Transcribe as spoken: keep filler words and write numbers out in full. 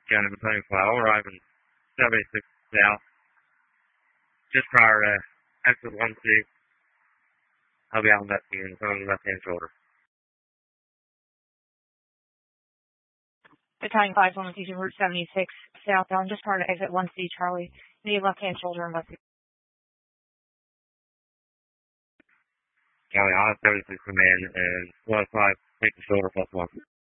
County Battalion five, arriving seventy-six South, just prior to exit one two. I'll be out left in front of the left-hand shoulder. Battalion five, one using Route seventy-six southbound, just prior to exit one C, Charlie. Need left-hand shoulder and left. County I seventy-six Command and one five, take the shoulder plus one.